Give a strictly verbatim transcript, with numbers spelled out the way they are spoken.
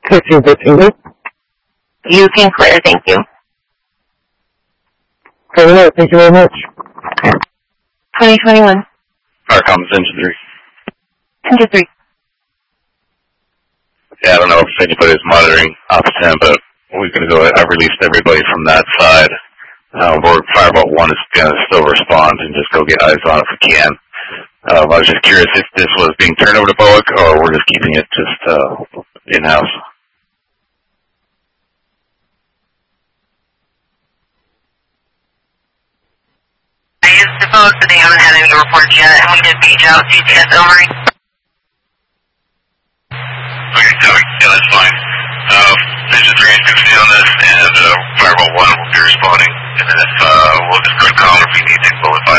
fifteen fifteen. You can clear, thank you. Very well, thank you very much. twenty twenty-one. Power comms engine three. Engine three. Yeah, I don't know if anybody's monitoring off ten, but we're going to go, I've released everybody from that side. Uh, we're, Firebolt one is going to still respond and just go get eyes on it if we can. Uh, I was just curious if this was being turned over to BOIC or we're just keeping it just uh, in-house. I used to post that they haven't had any reports yet, and we did page out C T S Elmery. Okay, yeah, that's fine. Uh, Engine three and fifty on this, and uh, Firebolt one will be responding, and then if uh, we'll just go to call if we need to qualify.